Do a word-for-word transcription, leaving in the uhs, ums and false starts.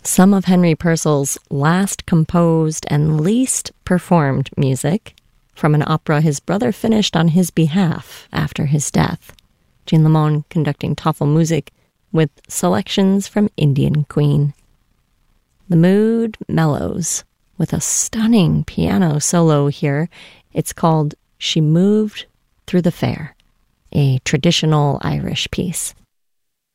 Some of Henry Purcell's last composed and least performed music from an opera his brother finished on his behalf after his death. Jean Lamont conducting Tafelmusik with selections from Indian Queen. The mood mellows with a stunning piano solo here. It's called She Moved Through the Fair, a traditional Irish piece.